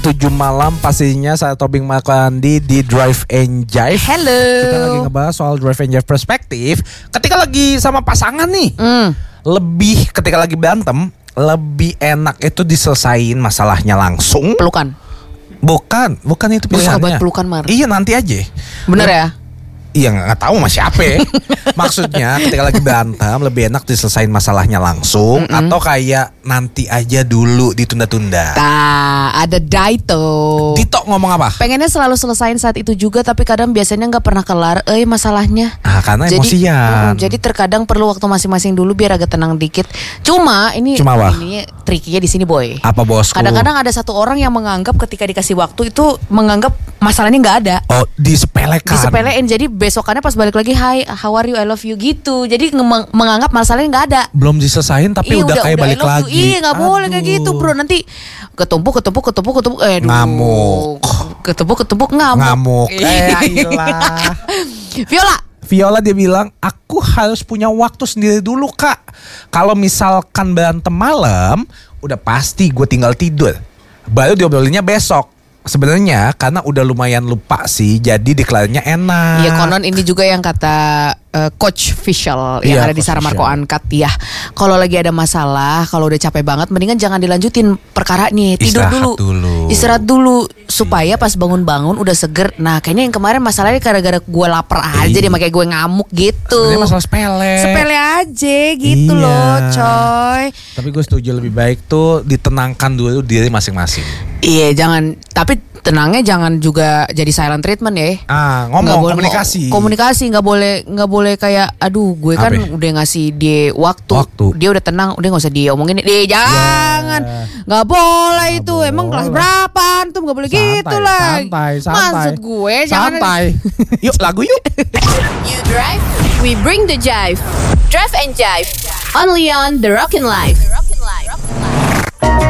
7 malam pastinya saya Tobing Maklandi di Drive and Jive. Hello. Kita lagi ngebahas soal Drive and Jive perspektif. Ketika lagi sama pasangan nih, lebih ketika lagi berantem, lebih enak itu diselesain masalahnya langsung. Pelukan. Bukan itu Lu suka pilihannya. banget pelukan, Mar. Iya, nanti aja. Bener ya? Iya, nggak tahu sama siapa ya. Maksudnya ketika lagi berantem lebih enak diselesain masalahnya langsung atau kayak nanti aja dulu ditunda-tunda. Ada Daito. Dito ngomong apa? Pengennya selalu selesain saat itu juga, tapi kadang biasanya nggak pernah kelar masalahnya. Karena emosian. Jadi terkadang perlu waktu masing-masing dulu biar agak tenang dikit. Cuma apa? Ini triknya di sini, boy. Apa, bosku? Kadang-kadang ada satu orang yang menganggap ketika dikasih waktu itu menganggap masalahnya nggak ada. Oh, disepelekan. Disepelein. Jadi besokannya pas balik lagi, hi, how are you, I love you gitu. Jadi menganggap masalahnya nggak ada. Belum diselesain tapi udah kayak balik lagi. Iya, nggak boleh kayak gitu, bro. Nanti ketumpuk. Ngamuk. Ketumpuk ngamuk. Ayolah. Viola dia bilang, aku harus punya waktu sendiri dulu, Kak. Kalau misalkan berantem malam, udah pasti gue tinggal tidur. Baru diobrolinnya besok. Sebenarnya karena udah lumayan lupa sih, jadi deklarasinya enak. Iya, konon ini juga yang kata Coach Official yang ada di Sarah Marco Uncut ya. Kalau lagi ada masalah, kalau udah capek banget, mendingan jangan dilanjutin perkara nih, tidur istirahat dulu supaya pas bangun-bangun udah seger. Nah, kayaknya yang kemarin masalahnya gara-gara gue lapar aja deh, makanya gue ngamuk gitu. Sebenarnya masalah sepele aja gitu loh, coy. Tapi gue setuju lebih baik tuh ditenangkan dulu diri masing-masing. Iya, tapi tenangnya jangan juga jadi silent treatment ya. Ngomong komunikasi nggak boleh kayak aduh gue kan udah ngasih dia waktu. Dia udah tenang, udah nggak usah diomongin. Jangan, nggak boleh itu. Emang kelas berapa antum, nggak boleh gitu lah. Santai. Maksud gue jangan. Santai. Yuk lagu yuk. You drive, we bring the jive. Drive and Jive, only on The Rockin' Life.